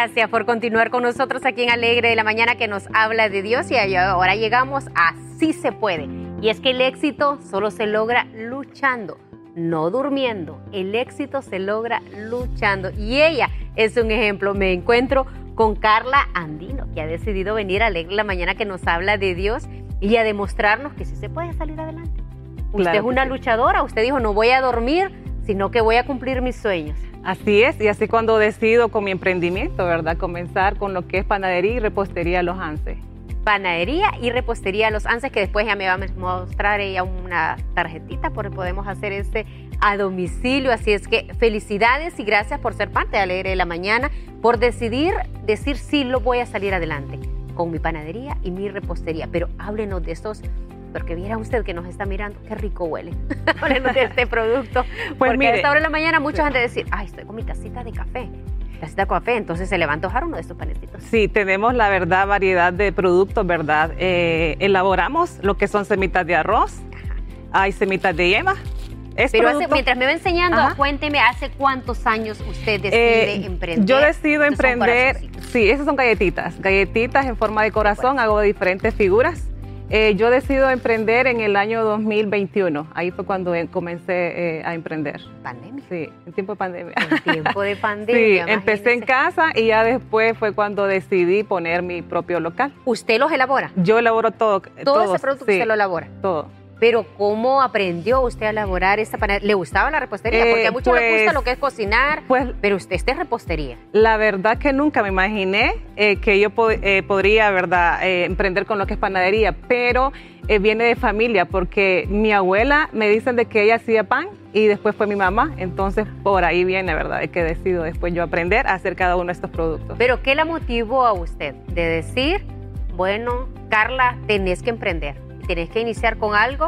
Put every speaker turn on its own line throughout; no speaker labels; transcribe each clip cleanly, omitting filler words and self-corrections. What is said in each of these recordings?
Gracias por continuar con nosotros aquí en Alegre de la Mañana, que nos habla de Dios. Y ahora llegamos a Sí se puede. Y es que el éxito solo se logra luchando, no durmiendo. El éxito se logra luchando. Y ella es un ejemplo. Me encuentro con Carla Andino, que ha decidido venir a Alegre de la Mañana, que nos habla de Dios y a demostrarnos que sí se puede salir adelante. Usted
Claro
es una luchadora. Usted dijo, no voy a dormir, sino que voy a cumplir mis sueños.
Así es, y así cuando decido con mi emprendimiento, ¿verdad? Comenzar con lo que es panadería y repostería Los Anses.
Panadería y repostería Los Anses, que después ya me va a mostrar ella una tarjetita porque podemos hacer este a domicilio. Así es que felicidades y gracias por ser parte de Alegre de la Mañana, por decir sí, lo voy a salir adelante con mi panadería y mi repostería. Pero háblenos de estos, porque viera usted que nos está mirando, qué rico huele. Háblenos de este producto.
Pues
porque
mire,
a esta hora de la mañana muchos han de decir, ay, estoy con mi tacita de café. Tacita de café, entonces se le va a antojar uno de estos panecitos.
Sí, tenemos la verdad variedad de productos, ¿verdad? Elaboramos lo que son semitas de arroz, hay semitas de yema.
Pero mientras me va enseñando, cuénteme, ¿hace cuántos años usted decide emprender?
Yo decido emprender, sí, esas son galletitas en forma de corazón, hago diferentes figuras. Yo decido emprender en el año 2021, ahí fue cuando comencé a emprender.
¿Pandemia?
Sí, en tiempo de pandemia.
En tiempo de pandemia.
Sí, empecé en casa y ya después fue cuando decidí poner mi propio local.
¿Usted los elabora?
Yo elaboro todo.
¿Todo ese producto usted lo elabora?
Todo.
Pero ¿cómo aprendió usted a elaborar esta panadería? ¿Le gustaba la repostería? Porque a muchos les gusta lo que es cocinar, pero usted es repostería.
La verdad que nunca me imaginé que yo podría, ¿verdad?, emprender con lo que es panadería, pero viene de familia, porque mi abuela me dicen de que ella hacía pan y después fue mi mamá, entonces por ahí viene, ¿verdad?, de que decido después yo aprender a hacer cada uno de estos productos.
¿Pero qué la motivó a usted de decir, bueno, Carla, tenés que emprender? Tienes que iniciar con algo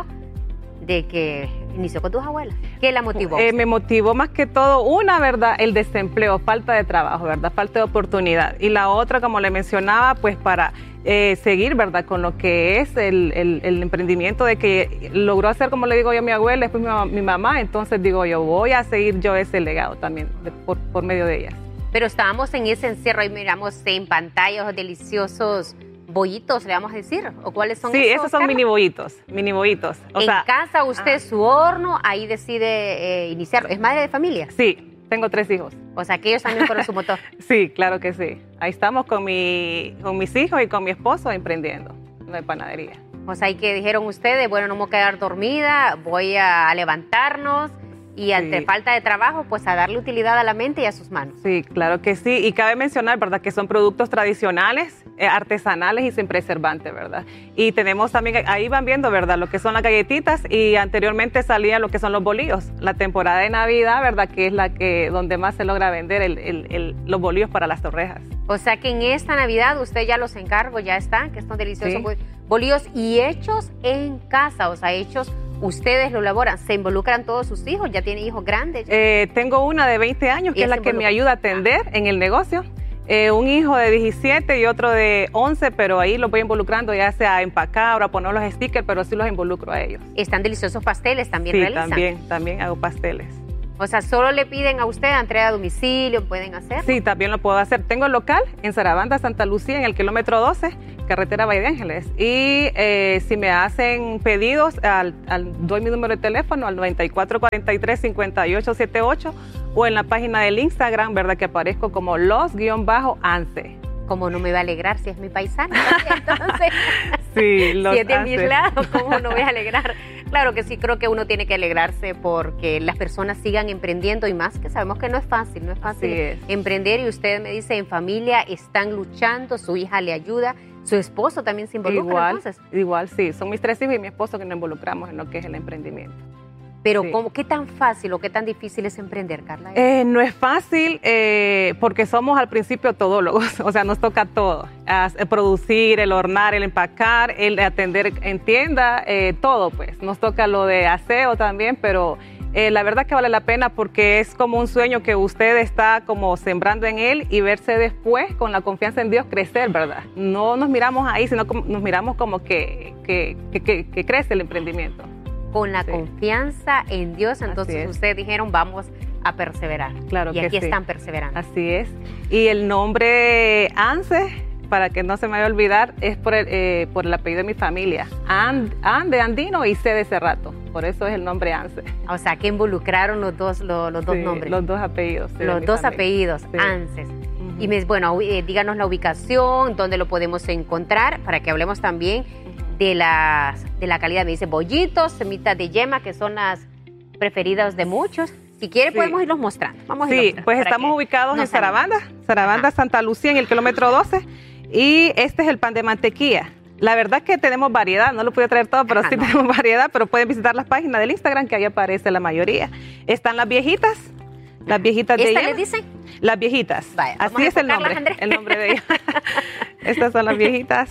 de que inició con tus abuelas. ¿Qué la motivó?
Me motivó más que todo, una, ¿verdad?, el desempleo, falta de trabajo, ¿verdad?, falta de oportunidad. Y la otra, como le mencionaba, pues para seguir, ¿verdad?, con lo que es el emprendimiento de que logró hacer, como le digo yo a mi abuela, después mi mamá, entonces digo yo, voy a seguir yo ese legado también por medio de ellas.
Pero estábamos en ese encierro y miramos en pantalla los deliciosos bollitos, le vamos a decir, ¿o cuáles son esos?
Sí, esos son mini bollitos.
En casa usted su horno, ahí decide iniciar. ¿Es madre de familia?
Sí, tengo 3 hijos.
O sea, que ellos también fueron su motor.
Sí, claro que sí. Ahí estamos con mis hijos y con mi esposo emprendiendo de panadería.
O sea, y que dijeron ustedes, bueno, no me voy a quedar dormida, voy a levantarnos. Y ante falta de trabajo, pues a darle utilidad a la mente y a sus manos.
Sí, claro que sí. Y cabe mencionar, ¿verdad?, que son productos tradicionales, artesanales y sin preservantes, ¿verdad? Y tenemos también, ahí van viendo, ¿verdad?, lo que son las galletitas y anteriormente salían lo que son los bolillos. La temporada de Navidad, ¿verdad?, que es donde más se logra vender los bolillos para las torrejas.
O sea que en esta Navidad usted ya los encargos, ya están, que estos deliciosos bolillos y hechos en casa, o sea, hechos. ¿Ustedes lo elaboran? ¿Se involucran todos sus hijos? ¿Ya tiene hijos grandes?
Tengo una de 20 años, que es la que me ayuda a atender en el negocio. Un hijo de 17 y otro de 11, pero ahí los voy involucrando, ya sea a empacar o a poner los stickers, pero sí los involucro a ellos.
¿Están deliciosos pasteles también realizan?
Sí, también hago pasteles.
O sea, ¿solo le piden a usted entrega a domicilio? ¿Pueden hacer?
Sí, también lo puedo hacer. Tengo el local en Sarabanda, Santa Lucía, en el kilómetro 12, carretera Valle de Ángeles. Y si me hacen pedidos, doy mi número de teléfono al 9443-5878 o en la página del Instagram, ¿verdad?, que aparezco como los_Anse.
¿Cómo no me va a alegrar si es mi paisana? Entonces,
sí,
si es de mis lados, ¿cómo no voy a alegrar? Claro que sí, creo que uno tiene que alegrarse porque las personas sigan emprendiendo y más que sabemos que no es fácil emprender, y usted me dice, en familia están luchando, su hija le ayuda, su esposo también se involucra.
Igual, sí, son mis 3 hijos y mi esposo que nos involucramos en lo que es el emprendimiento.
Pero ¿qué tan fácil o qué tan difícil es emprender, Carla?
No es fácil porque somos al principio todólogos, o sea, nos toca todo, producir, el hornear, el empacar, el atender en tienda, todo pues. Nos toca lo de aseo también, pero la verdad que vale la pena porque es como un sueño que usted está como sembrando en él y verse después con la confianza en Dios crecer, ¿verdad? No nos miramos ahí, sino nos miramos como que crece el emprendimiento.
Con la confianza en Dios, entonces ustedes dijeron, vamos a perseverar.
Claro
y
que
aquí
sí.
están perseverando.
Así es. Y el nombre ANSE, para que no se me vaya a olvidar, es por el apellido de mi familia. An de Andino y C de Cerrato. Por eso es el nombre ANSE.
O sea, que involucraron los dos nombres.
Los dos apellidos. Sí,
los dos apellidos,
sí.
ANSES. Y díganos la ubicación, dónde lo podemos encontrar, para que hablemos también de la calidad. Me dice bollitos, semitas de yema, que son las preferidas de muchos. Si quiere, podemos irlos mostrando. Vamos a irlos mostrando
pues estamos ubicados en Sarabanda, Santa Lucía, en el kilómetro 12. Y este es el pan de mantequilla. La verdad que tenemos variedad, no lo pude traer todo, pero tenemos variedad, pero pueden visitar las páginas del Instagram, que ahí aparece la mayoría. Están las viejitas de
¿Esta
yema.
les dicen?
Las viejitas.
Vaya,
así es el nombre de ellas. Estas son las viejitas.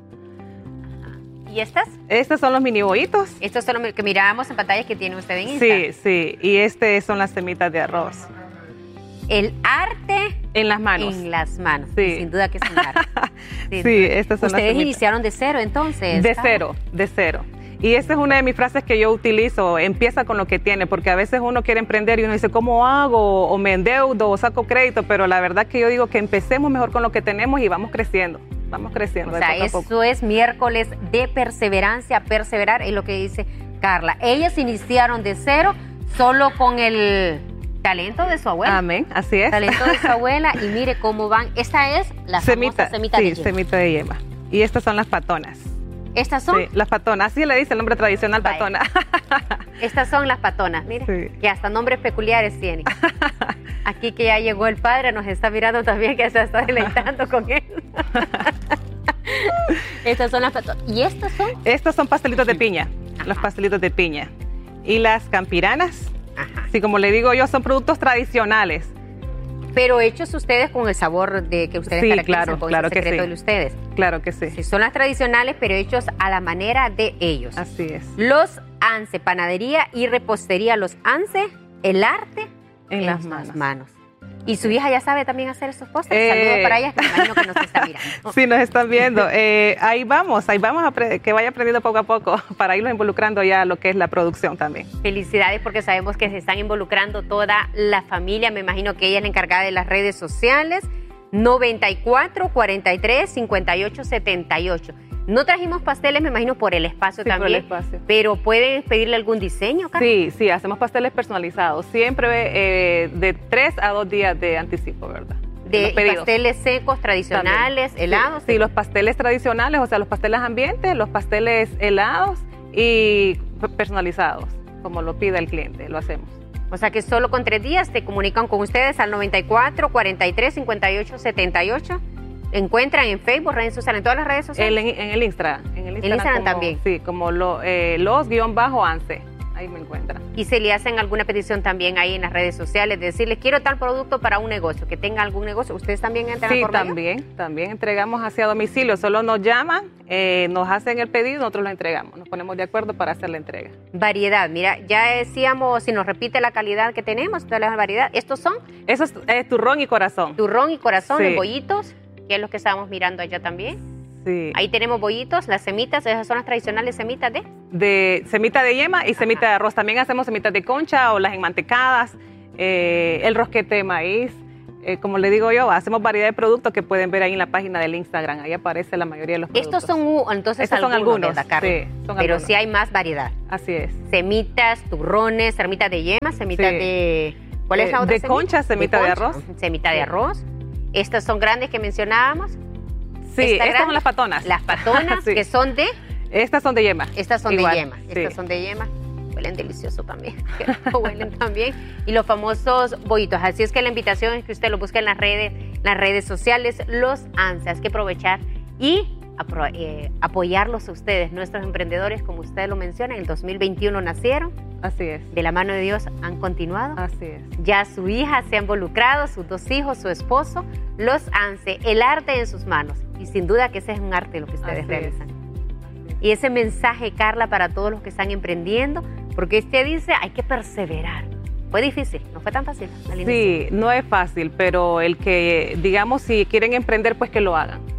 ¿Y estas?
Estos son los mini bollitos.
Estos son los que mirábamos en pantallas que tiene usted en Instagram.
Sí. Y son las semitas de arroz.
El arte
en las manos.
En las manos.
Sí.
Sin duda que es un arte.
Sí, estas son las
Ustedes
semitas.
iniciaron de cero, entonces.
De cero. Y esta es una de mis frases que yo utilizo, empieza con lo que tiene, porque a veces uno quiere emprender y uno dice, ¿cómo hago? O me endeudo, o saco crédito, pero la verdad que yo digo que empecemos mejor con lo que tenemos y vamos creciendo. O sea,
eso es miércoles de perseverancia, perseverar, es lo que dice Carla. Ellas iniciaron de cero, solo con el talento de su abuela.
Amén, así es.
Talento de su abuela, y mire cómo van. Esta es la famosa semita de yema.
Sí, semita de yema. Y estas son las patonas.
¿Estas son?
Sí, las patonas, así le dice el nombre tradicional, patona.
Estas son las patonas, mire, que hasta nombres peculiares tienen. Aquí que ya llegó el padre, nos está mirando también, que se está deleitando con él. Estas son las patonas. ¿Y estas son?
Estos son pastelitos de piña, los pastelitos de piña. Y las campiranas, así como le digo yo, son productos tradicionales.
Pero hechos ustedes con el sabor de que ustedes caracterizan, con
claro
ese secreto de ustedes.
Claro que sí.
Sí, son las tradicionales, pero hechos a la manera de ellos.
Así es.
Los ANSE, panadería y repostería, los ANSE, el arte
en las manos.
Y su hija ya sabe también hacer esos postres. Saludos para ella, que me imagino que nos está mirando.
Sí, nos están viendo. Ahí vamos que vaya aprendiendo poco a poco para irlos involucrando ya a lo que es la producción también.
Felicidades, porque sabemos que se están involucrando toda la familia. Me imagino que ella es la encargada de las redes sociales. 94 43 58 78. No trajimos pasteles, me imagino, por el espacio también.
Por el espacio.
Pero ¿pueden pedirle algún diseño, Carmen?
Sí, hacemos pasteles personalizados. Siempre de 3 a 2 días de anticipo, ¿verdad?
De pasteles secos, tradicionales, también. Helados.
Sí, los pasteles tradicionales, o sea, los pasteles ambientes, los pasteles helados y personalizados, como lo pida el cliente, lo hacemos.
O sea que solo con 3 días te comunican con ustedes al 94 43 58 78. ¿Encuentran en Facebook, redes sociales, en todas las redes sociales?
En el Instagram. En el
Instagram
como,
también.
Sí, como los_ANSE. Ahí me encuentran.
Y se le hacen alguna petición también ahí en las redes sociales, de decirles, quiero tal producto para un negocio, que tenga algún negocio. ¿Ustedes también entran por medio?
Sí, también entregamos hacia domicilio. Solo nos llaman, nos hacen el pedido, nosotros lo entregamos. Nos ponemos de acuerdo para hacer la entrega.
Variedad. Mira, ya decíamos, si nos repite la calidad que tenemos, toda la variedad. ¿Estos son?
Eso es turrón y corazón.
Turrón y corazón, los bollitos, que es lo que estábamos mirando allá también.
Sí.
Ahí tenemos bollitos, las semitas, esas son las tradicionales semitas
de semita de yema y semita de arroz. También hacemos semitas de concha o las enmantecadas, el rosquete de maíz. Como le digo yo, hacemos variedad de productos que pueden ver ahí en la página del Instagram. Ahí aparece la mayoría de los productos.
Estos son entonces algunos, ¿verdad, Carmen?
Sí, son
pero
algunos.
Sí hay más variedad.
Así es.
Semitas, turrones, semitas de yema, semitas de... ¿Cuál es la otra
semita? De concha, semita de arroz.
Semita de arroz. Estas son grandes que mencionábamos.
Sí, estas son las patonas.
Las patonas, que son de...
Estas son de yema.
Estas son de yema. Estas son de yema. Huelen delicioso también. Huelen también. Y los famosos bollitos. Así es que la invitación es que usted lo busque en las redes sociales, los ANSE. Hay que aprovechar y apoyarlos a ustedes, nuestros emprendedores, como usted lo menciona. En el 2021 nacieron.
Así es.
De la mano de Dios han continuado.
Así es.
Ya su hija se ha involucrado, sus 2 hijos, su esposo, los ANSE, el arte en sus manos. Y sin duda que ese es un arte lo que ustedes realizan. Y ese mensaje, Carla, para todos los que están emprendiendo, porque usted dice, hay que perseverar. Fue difícil, no fue tan fácil al inicio.
Sí, no es fácil, pero el que, digamos, si quieren emprender, pues que lo hagan.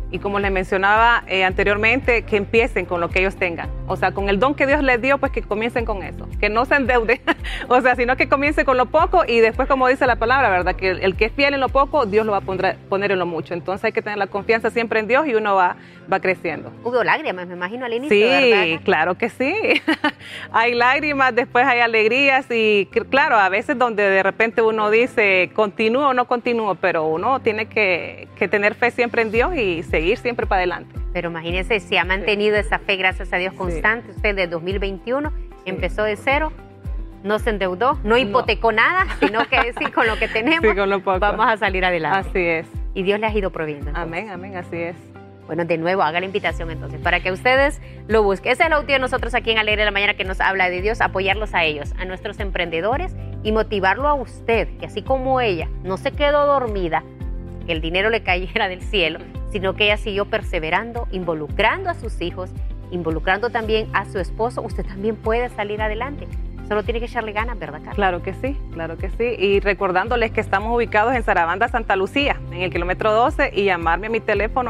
Y como les mencionaba anteriormente, que empiecen con lo que ellos tengan. O sea, con el don que Dios les dio, pues que comiencen con eso. Que no se endeuden. O sea, sino que comiencen con lo poco y después, como dice la palabra, ¿verdad? Que el que es fiel en lo poco, Dios lo va a poner en lo mucho. Entonces hay que tener la confianza siempre en Dios y uno va creciendo.
Hubo lágrimas, me imagino, al inicio,
sí,
¿verdad?
Claro que sí. Hay lágrimas, después hay alegrías y claro, a veces donde de repente uno dice, continúo o no continúo, pero uno tiene que tener fe siempre en Dios y seguir siempre para adelante.
Pero imagínense, si ha mantenido esa fe, gracias a Dios, constante. Usted desde 2021 empezó de cero, no se endeudó, no hipotecó nada, sino que sí, con lo que tenemos
con lo poco.
Vamos a salir adelante.
Así es.
Y Dios les ha ido proviendo.
Amén, amén, así es.
Bueno, de nuevo, haga la invitación entonces, para que ustedes lo busquen. Ese es el objetivo de nosotros aquí en Alegre de la Mañana, que nos habla de Dios, apoyarlos a ellos, a nuestros emprendedores y motivarlo a usted, que así como ella no se quedó dormida, que el dinero le cayera del cielo, sino que ella siguió perseverando, involucrando a sus hijos, involucrando también a su esposo. Usted también puede salir adelante. Solo tiene que echarle ganas, ¿verdad, Carla? Claro que sí. Y recordándoles que estamos ubicados en Sarabanda, Santa Lucía, en el kilómetro 12, y llamarme a mi teléfono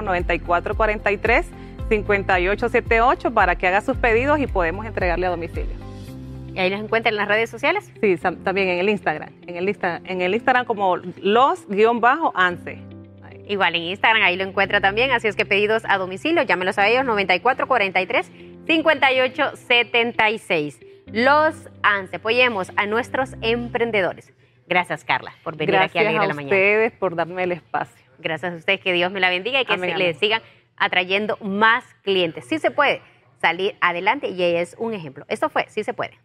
9443-5878 para que haga sus pedidos y podemos entregarle a domicilio. ¿Y ahí los encuentran en las redes sociales? Sí, también en el Instagram. En el Instagram como los_ANSE. Igual en Instagram, ahí lo encuentra también. Así es que pedidos a domicilio, llámelos a ellos 9443-5876. Los ANSE, apoyemos a nuestros emprendedores. Gracias, Carla, por venir aquí a Alegre de la Mañana. Gracias a ustedes por darme el espacio. Gracias a ustedes, que Dios me la bendiga y que le sigan atrayendo más clientes. Sí se puede salir adelante y ella es un ejemplo. Esto fue Sí se puede.